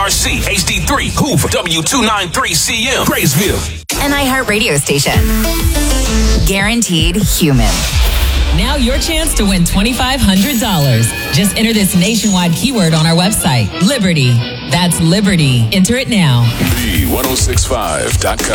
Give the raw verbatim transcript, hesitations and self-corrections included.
R C, H D three, Hoover, W two ninety-three C M, Graysville. An iHeart radio station. Guaranteed human. Now your chance to win twenty-five hundred dollars. Just enter this nationwide keyword on our website, Liberty. That's Liberty. Enter it now. The ten sixty-five dot com.